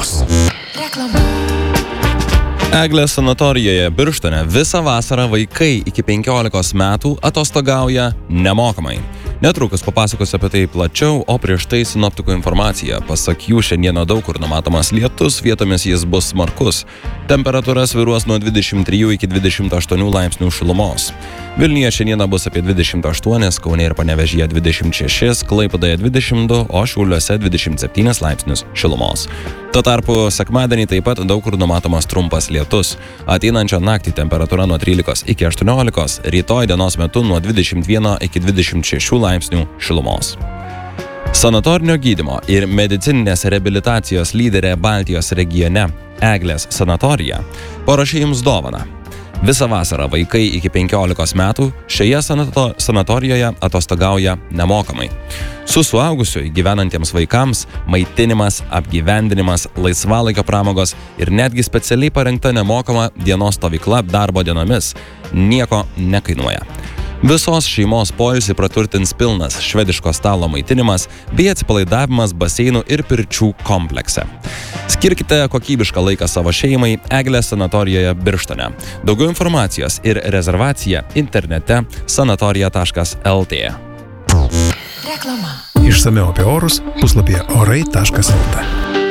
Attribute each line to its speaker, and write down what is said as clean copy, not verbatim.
Speaker 1: orus.
Speaker 2: Reklama.
Speaker 3: Eglės sanatorijoje Birštone visą vasarą vaikai iki 15 metų atostogauja nemokamai. Netrukus papasakosiu apie tai plačiau, o prieš tai sinoptikų informacija. Pasak jų, šiandieną daug kur numatomas lietus, vietomis jis bus smarkus. Temperatūra svyruos nuo 23 iki 28 laipsnių šilumos. Vilniuje šiandieną bus apie 28, Kaune ir Panevėžyje 26, Klaipėdoje 22, o Šiauliuose 27 laipsnius šilumos. Tuo tarpu sekmadienį taip pat daug kur numatomas trumpas lietus. Ateinančią naktį temperatūra nuo 13 iki 18, rytoj dienos metu nuo 21 iki 26 laipsnių šilumos. Sanatorinio gydymo ir medicininės reabilitacijos lyderė Baltijos regione Eglės sanatorija paruošė jums dovaną. Visą vasarą vaikai iki 15 metų šioje sanatorijoje atostogauja nemokamai. Su suaugusiu gyvenantiems vaikams maitinimas, apgyvendinimas, laisvalaikio pramogos ir netgi specialiai parengta nemokama dienos stovykla darbo dienomis nieko nekainuoja. Visos šeimos poilsį praturtins pilnas švediško stalo maitinimas bei atsipalaidavimas baseinų ir pirčių komplekse. Skirkite kokybišką laiką savo šeimai Eglės sanatorijoje Birštone. Daugiau informacijos ir rezervacija internete sanatorija.lt.
Speaker 2: Reklama.
Speaker 1: Išsamiau apie orus puslapyje orai.lt.